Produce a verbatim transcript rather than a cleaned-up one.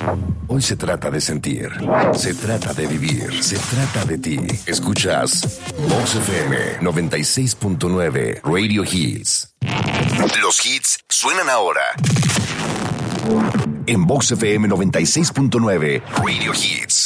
Hoy se trata de sentir, se trata de vivir, se trata de ti. Escuchas Vox F M noventa y seis punto nueve Radio Hits. Los hits suenan ahora. En Vox F M noventa y seis punto nueve Radio Hits.